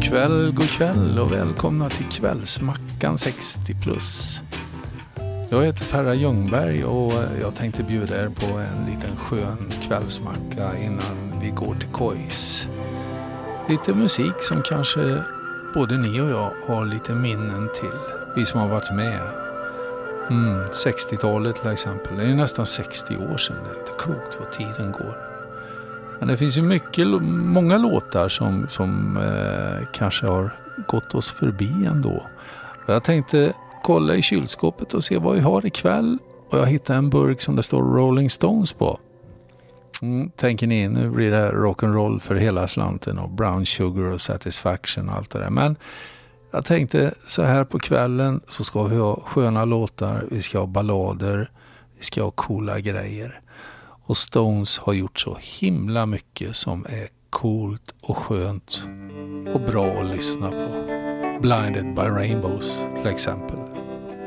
God kväll och välkomna till Kvällsmackan 60+. Jag heter Perra Ljungberg och jag tänkte bjuda er på en liten skön kvällsmacka innan vi går till kojs. Lite musik som kanske både ni och jag har lite minnen till. Vi som har varit med. 60-talet till exempel. Det är nästan 60 år sedan. Det är inte klokt vad tiden går. Men det finns ju många låtar som kanske har gått oss förbi ändå. Och jag tänkte kolla i kylskåpet och se vad vi har ikväll. Och jag hittade en burk som det står Rolling Stones på. Tänker ni, nu blir det rock'n'roll för hela slanten och Brown Sugar och Satisfaction och allt det där. Men jag tänkte så här på kvällen så ska vi ha sköna låtar, vi ska ha ballader, vi ska ha coola grejer. Och Stones har gjort så himla mycket som är coolt och skönt och bra att lyssna på. Blinded by Rainbows till exempel.